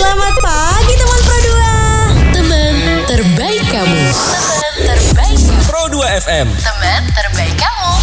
Selamat pagi teman Pro 2. Teman terbaik kamu. Teman terbaik kamu. Pro 2 FM. Teman terbaik kamu.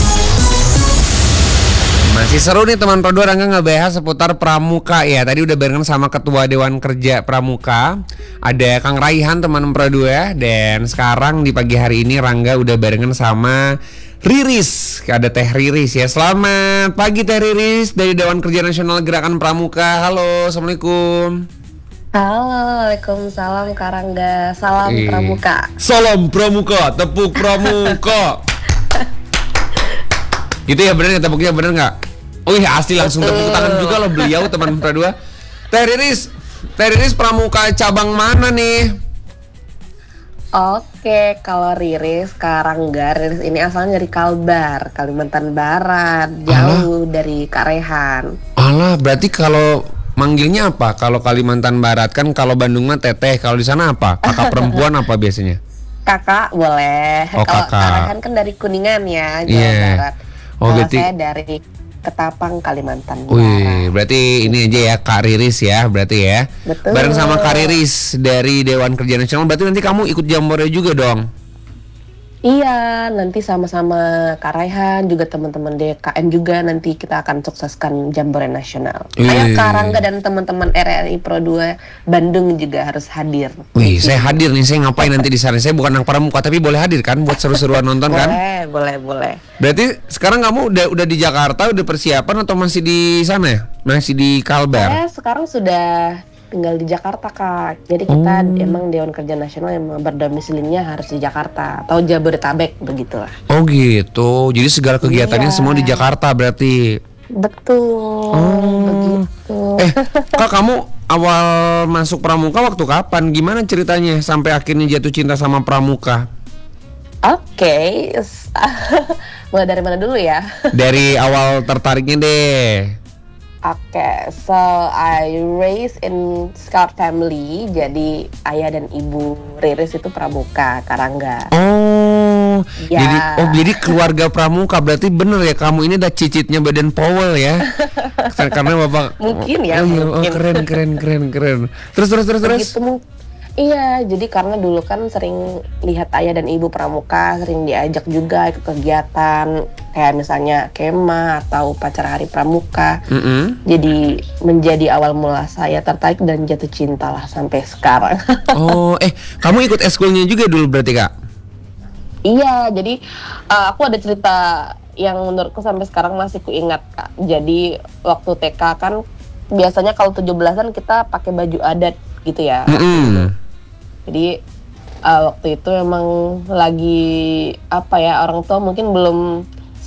Masih seru nih teman Pro 2, Rangga ngebahas seputar Pramuka ya. Tadi udah barengan sama Ketua Dewan Kerja Pramuka, ada Kang Raihan teman Pro 2. Dan sekarang di pagi hari ini Rangga udah barengan sama Riris, ada Teh Riris ya. Selamat pagi Teh Riris dari Dewan Kerja Nasional Gerakan Pramuka. Halo, Assalamualaikum. Halo, Waalaikumsalam Karangga. Salam Pramuka. Salam Pramuka, tepuk Pramuka. Gitu ya, bener ya tepuknya, bener nggak? Oh iya, asli langsung tepuk tangan juga loh beliau teman Pro 2. Teh Riris Pramuka cabang mana nih? Oke, kalau Riris Karangga, Riris ini asalnya dari Kalbar, Kalimantan Barat, jauh dari Karehan. Alah, berarti kalau manggilnya apa? Kalau Kalimantan Barat kan, kalau Bandung mah teteh, kalau di sana apa? Kakak perempuan apa biasanya? Kakak boleh. Oh, kalau kakak. Karehan kan dari Kuningan ya, Jawa Iya. Barat. Oh, kalau berarti- saya dari Ketapang, Kalimantan Barat. Wih, berarti ini aja ya Kak Riris ya, berarti ya. Betul. Bareng sama Kak Riris dari Dewan Kerja Nasional, berarti nanti kamu ikut jambornya juga dong? Iya, nanti sama-sama Kak Raihan, juga teman-teman DKN juga nanti kita akan sukseskan Jambore Nasional. Ayo Kak Rangga dan teman-teman RRI Pro 2 Bandung juga harus hadir. Wih, saya hadir nih, saya ngapain nanti di sana? Saya bukan anak pramuka, tapi boleh hadir kan buat seru-seruan nonton kan? Boleh. Berarti sekarang kamu udah di Jakarta, udah persiapan atau masih di sana ya? Masih di Kalbar? Saya sekarang sudah tinggal di Jakarta Kak. Jadi kita emang Dewan Kerja Nasional yang berdomisilinya harus di Jakarta atau Jabodetabek begitulah. Oh gitu. Jadi segala kegiatannya Iya. semua di Jakarta berarti. Betul. Begitu. Kak, kamu awal masuk Pramuka waktu kapan? Gimana ceritanya sampai akhirnya jatuh cinta sama Pramuka? Oke. Mulai dari mana dulu ya? Dari awal tertariknya deh. Oke, so I raised in Scout family. Jadi ayah dan ibu Riris itu Pramuka, Karangga. Oh, Ya. jadi keluarga Pramuka. Berarti bener ya, kamu ini ada cicitnya Baden Powell ya? Karena bapak. Mungkin ya, Oh, iya. mungkin. Oh, keren. Terus. Begitu. Iya, jadi karena dulu kan sering lihat ayah dan ibu Pramuka, sering diajak juga ikut kegiatan kayak misalnya kemah atau upacara Hari Pramuka. Jadi menjadi awal mula saya tertarik dan jatuh cinta lah sampai sekarang. Oh, kamu ikut eskulnya juga dulu berarti Kak? Iya, jadi aku ada cerita yang menurutku sampai sekarang masih kuingat Kak. Jadi waktu TK kan biasanya kalau 17-an kita pakai baju adat gitu ya. Jadi waktu itu memang lagi orang tua mungkin belum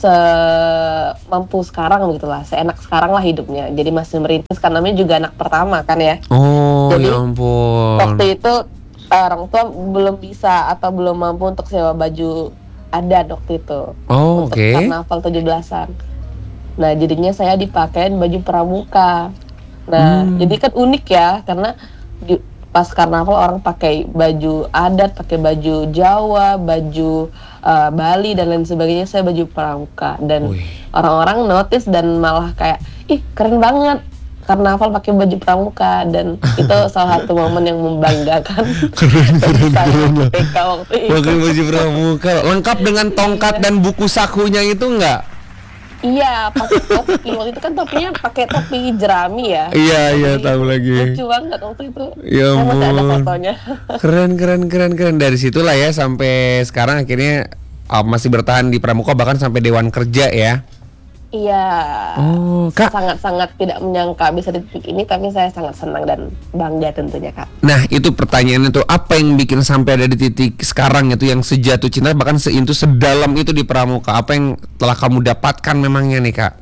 semampu sekarang begitulah, seenak sekarang lah hidupnya. Jadi masih merintis karena namanya juga anak pertama kan ya. Oh, Jadi, ya ampun. Waktu itu orang tua belum bisa atau belum mampu untuk sewa baju adat waktu itu. Oh, untuk oke. karnaval 17-an. Nah, jadinya saya dipakein baju pramuka. Nah, jadi kan unik ya, karena pas karnaval orang pakai baju adat, pakai baju Jawa, baju Bali dan lain sebagainya, saya baju pramuka. Dan orang-orang notice dan malah kayak, ih keren banget karnaval pakai baju pramuka. Dan itu salah satu momen yang membanggakan. Keren. TK waktu itu. Pakai baju pramuka, lengkap dengan tongkat dan buku sakunya itu enggak? Iya, pakai topi. Waktu itu kan topinya pakai topi jerami ya. Iya, Jadi, tahu lagi. Lucu banget waktu itu. Ya Saya masih ada ampun. fotonya. Keren. Dari situlah ya sampai sekarang akhirnya masih bertahan di Pramuka, bahkan sampai Dewan Kerja ya. Iya. Oh, Kak. Sangat-sangat tidak menyangka bisa di titik ini, tapi saya sangat senang dan bangga tentunya, Kak. Nah, itu pertanyaannya tuh, apa yang bikin sampai ada di titik sekarang itu yang sejatuh cinta, bahkan sedalam itu di Pramuka? Apa yang telah kamu dapatkan memangnya nih, Kak?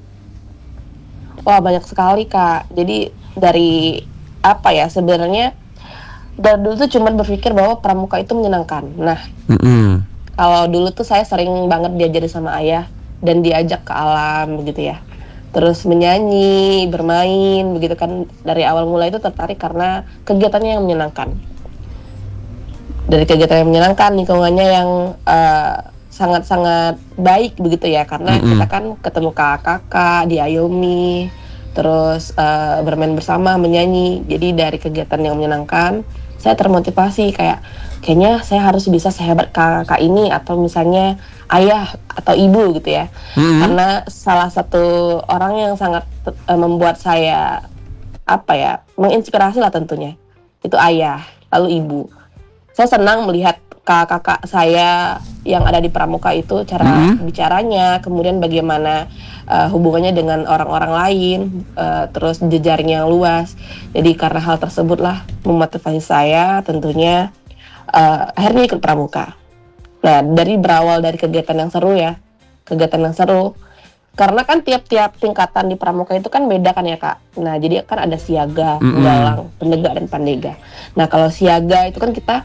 Wah, banyak sekali, Kak. Jadi dari sebenarnya dari dulu tuh cuma berpikir bahwa pramuka itu menyenangkan. Nah, kalau dulu tuh saya sering banget diajari sama ayah dan diajak ke alam begitu ya. Terus menyanyi, bermain begitu kan. Dari awal mulai itu tertarik karena kegiatannya yang menyenangkan. Dari kegiatan yang menyenangkan, lingkungannya yang sangat-sangat baik begitu ya, karena kita kan ketemu kakak-kakak, diayomi, terus bermain bersama, menyanyi. Jadi dari kegiatan yang menyenangkan, saya termotivasi kayaknya saya harus bisa sehebat kakak ini, atau misalnya ayah atau ibu gitu ya. Karena salah satu orang yang sangat membuat saya menginspirasi lah tentunya itu ayah, lalu ibu. Saya senang melihat kakak saya yang ada di pramuka itu, cara bicaranya, kemudian bagaimana hubungannya dengan orang-orang lain, terus jejaring yang luas. Jadi karena hal tersebutlah memotivasi saya tentunya akhirnya ikut pramuka. Nah, berawal dari kegiatan yang seru. Karena kan tiap-tiap tingkatan di pramuka itu kan beda kan ya Kak. Nah, jadi kan ada siaga, penggalang, penegak, dan pandega. Nah, kalau siaga itu kan kita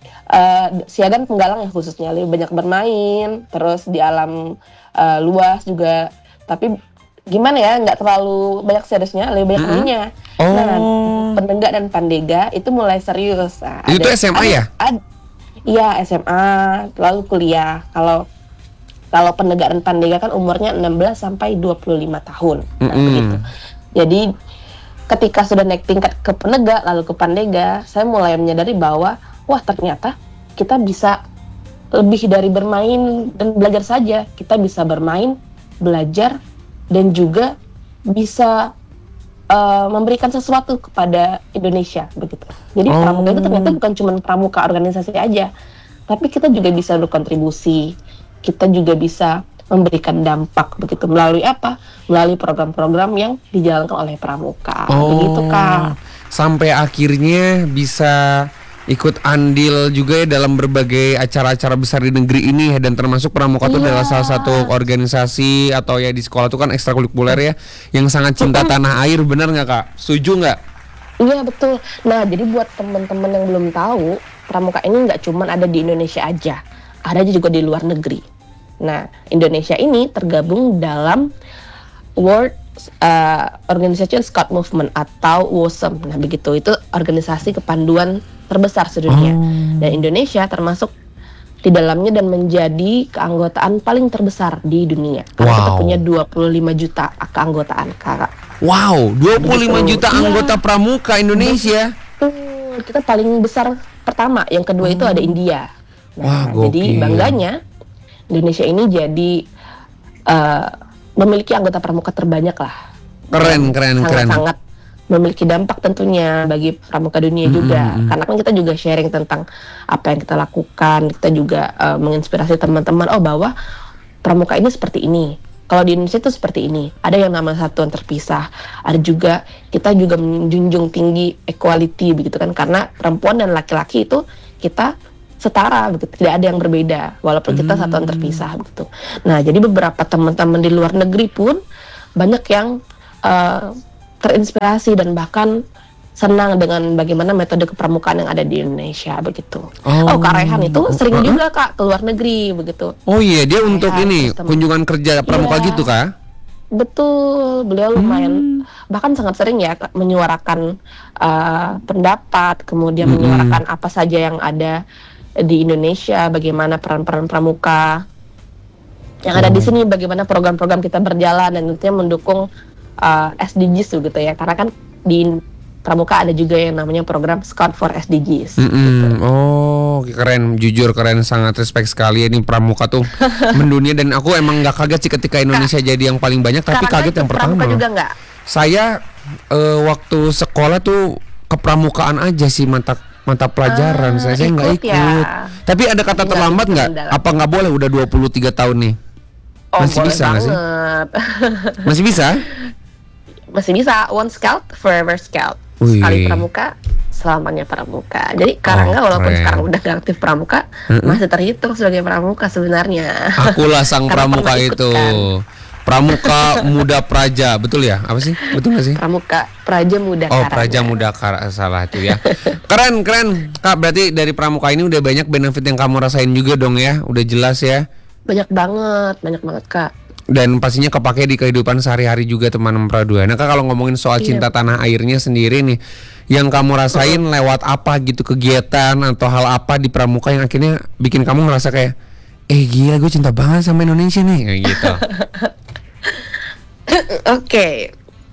siaga dan penggalang ya khususnya lebih banyak bermain, terus di alam luas juga. Tapi gimana ya, nggak terlalu banyak seriusnya, lebih banyak mainnya. Nah, penegak dan pandega itu mulai serius. Nah, itu SMA ya? Iya, SMA, lalu kuliah. Kalau penegak dan pandega kan umurnya 16 sampai 25 tahun. Nah, begitu. Jadi ketika sudah naik tingkat ke penegak lalu ke pandega, saya mulai menyadari bahwa wah, ternyata kita bisa lebih dari bermain dan belajar saja. Kita bisa bermain, belajar, dan juga bisa memberikan sesuatu kepada Indonesia begitu. Jadi pramuka itu ternyata bukan cuma pramuka organisasi aja, tapi kita juga bisa berkontribusi. Kita juga bisa memberikan dampak begitu melalui apa? Melalui program-program yang dijalankan oleh pramuka. Begitu Kak. Sampai akhirnya bisa ikut andil juga ya dalam berbagai acara-acara besar di negeri ini ya, dan termasuk pramuka itu adalah salah satu organisasi atau ya di sekolah itu kan ekstrakurikuler ya yang sangat cinta tanah air, benar nggak Kak? Setuju nggak? Iya betul. Nah, jadi buat teman-teman yang belum tahu, pramuka ini nggak cuma ada di Indonesia aja, ada juga di luar negeri. Nah, Indonesia ini tergabung dalam World Organization Scout Movement atau WOSM. Nah, begitu, itu organisasi kepanduan terbesar sedunia. Dan Indonesia termasuk di dalamnya dan menjadi keanggotaan paling terbesar di dunia. Karena kita punya 25 juta keanggotaan, Kak. Wow, 25 juta anggota pramuka Indonesia. Kita paling besar pertama, yang kedua itu ada India. Nah, jadi bangganya Indonesia ini jadi memiliki anggota pramuka terbanyak lah. Keren. Sangat memiliki dampak tentunya bagi pramuka dunia juga. Karena kan kita juga sharing tentang apa yang kita lakukan. Kita juga menginspirasi teman-teman, bahwa pramuka ini seperti ini. Kalau di Indonesia itu seperti ini. Ada yang namanya satuan terpisah. Ada juga, kita juga menjunjung tinggi equality begitu kan. Karena perempuan dan laki-laki itu kita setara begitu, tidak ada yang berbeda walaupun kita satuan terpisah begitu. Nah, jadi beberapa teman-teman di luar negeri pun banyak yang terinspirasi dan bahkan senang dengan bagaimana metode kepramukaan yang ada di Indonesia begitu. Kak Rehan itu sering juga Kak ke luar negeri begitu. Oh iya, dia untuk ini kunjungan kerja pramuka gitu Kak? Betul, beliau lumayan bahkan sangat sering ya menyuarakan pendapat, kemudian menyuarakan apa saja yang ada di Indonesia, bagaimana peran-peran pramuka yang ada di sini, bagaimana program-program kita berjalan, dan tentunya mendukung SDGs gitu ya, karena kan di pramuka ada juga yang namanya program Scout for SDGs. Gitu. Oh, keren, jujur keren, sangat respect sekali ini pramuka tuh mendunia, dan aku emang nggak kaget sih ketika Indonesia jadi yang paling banyak, tapi kaget yang pertama. Pramuka juga nggak? Saya waktu sekolah tuh kepramukaan aja sih mata pelajaran, saya nggak ikut. Ya. Tapi ada kata terlambat nggak? Apa nggak boleh udah 23 tahun nih? Masih bisa nggak sih? Masih bisa? Masih bisa. One scout, forever scout. Sekali pramuka, selamanya pramuka. Jadi Karangga walaupun sekarang udah nggak aktif pramuka, masih terhitung sebagai pramuka sebenarnya. Akulah sang pramuka itu. Pramuka Muda Praja, betul ya? Apa sih? Betul nggak sih? Pramuka Praja Muda Karangga. Praja Muda Karangga, salah itu ya. Keren Kak, berarti dari pramuka ini udah banyak benefit yang kamu rasain juga dong ya? Udah jelas ya? Banyak banget Kak. Dan pastinya kepake di kehidupan sehari-hari juga teman-teman Pradua. Nah Kak, kalau ngomongin soal cinta tanah airnya sendiri nih, yang kamu rasain lewat apa gitu, kegiatan atau hal apa di pramuka yang akhirnya bikin kamu ngerasa kayak gila, gue cinta banget sama Indonesia nih, kayak gitu. Oke.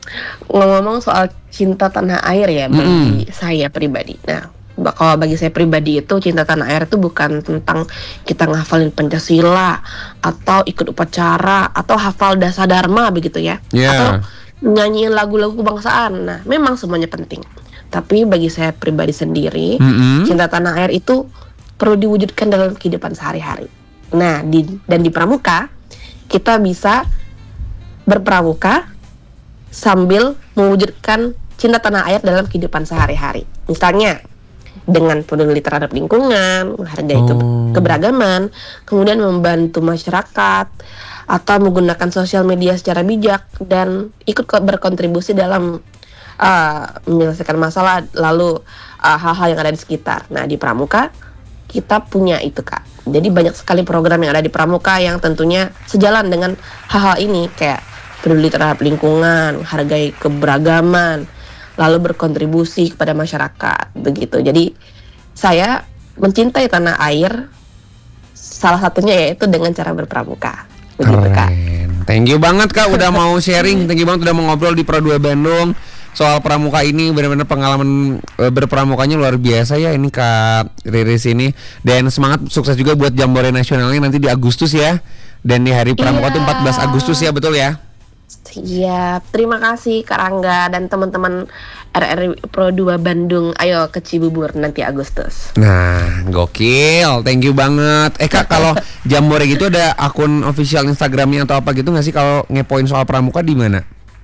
Ngomong-ngomong soal cinta tanah air ya bagi saya pribadi. Nah, kalau bagi saya pribadi itu cinta tanah air itu bukan tentang kita ngafalin Pancasila atau ikut upacara atau hafal Dasadharma begitu ya. Atau nyanyiin lagu-lagu kebangsaan. Nah, memang semuanya penting. Tapi bagi saya pribadi sendiri, cinta tanah air itu perlu diwujudkan dalam kehidupan sehari-hari. Nah, di pramuka kita bisa berpramuka sambil mewujudkan cinta tanah air dalam kehidupan sehari-hari. Misalnya dengan peduli terhadap lingkungan, menghargai keberagaman, kemudian membantu masyarakat atau menggunakan sosial media secara bijak dan ikut berkontribusi dalam menyelesaikan masalah lalu hal-hal yang ada di sekitar. Nah, di pramuka kita punya itu Kak. Jadi banyak sekali program yang ada di pramuka yang tentunya sejalan dengan hal-hal ini, kayak peduli terhadap lingkungan, hargai keberagaman, lalu berkontribusi kepada masyarakat, begitu. Jadi saya mencintai tanah air salah satunya yaitu dengan cara berpramuka. Begitu Kak. Thank you banget Kak udah mau sharing, thank you banget udah mau ngobrol di Pro 2 Bandung. Soal pramuka ini benar-benar pengalaman berpramukanya luar biasa ya ini Kak Riris ini. Dan semangat sukses juga buat Jambore Nasionalnya nanti di Agustus ya. Dan di hari pramuka itu 14 Agustus ya, betul ya? Siap, terima kasih Kak Rangga dan teman-teman RRI Pro 2 Bandung. Ayo ke Cibubur nanti Agustus. Nah, gokil, thank you banget. Kak, kalau Jambore gitu ada akun official Instagramnya atau apa gitu nggak sih kalau ngepoin soal pramuka di mana?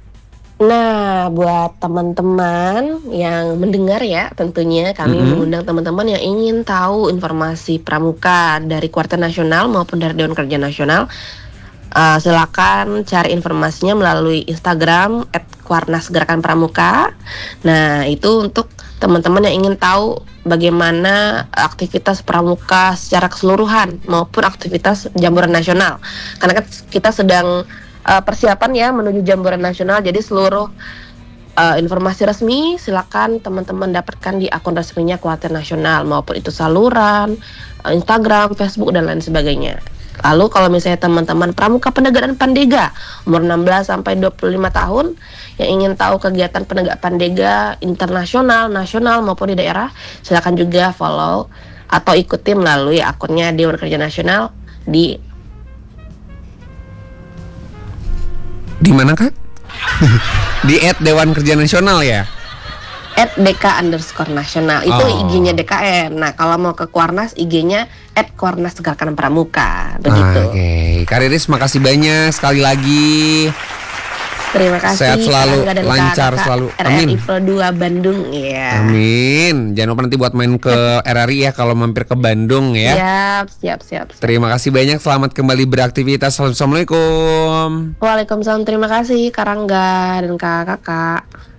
Nah, buat teman-teman yang mendengar ya, tentunya kami mengundang teman-teman yang ingin tahu informasi pramuka dari Kuartet Nasional maupun dari Dewan Kerja Nasional. Silakan cari informasinya melalui Instagram @Kuarnas Gerakan Pramuka. Nah, itu untuk teman-teman yang ingin tahu bagaimana aktivitas pramuka secara keseluruhan maupun aktivitas Jambore Nasional. Karena kan kita sedang persiapan ya menuju Jambore Nasional, jadi seluruh informasi resmi silakan teman-teman dapatkan di akun resminya Kuartet Nasional maupun itu saluran Instagram, Facebook dan lain sebagainya. Lalu kalau misalnya teman-teman pramuka penegak dan pandega umur 16 sampai 25 tahun yang ingin tahu kegiatan penegak pandega internasional, nasional maupun di daerah, silakan juga follow atau ikuti melalui akunnya Dewan Kerja Nasional di mana Kak? Di @Dewan Kerja Nasional ya? @DK_nasional itu IG-nya DKN. Nah, kalau mau ke Kuarnas IG-nya @Kuarnas Gerakan Pramuka. Begitu. Oke, Kak Riris makasih banyak sekali lagi. Terima kasih. Sehat selalu, lancar selalu. Amin. RRI Pro 2 Bandung ya. Amin. Jangan lupa nanti buat main ke RRI ya kalau mampir ke Bandung ya. Siap. Terima kasih banyak. Selamat kembali beraktivitas. Assalamualaikum. Waalaikumsalam. Terima kasih Kak Rangga dan kakak.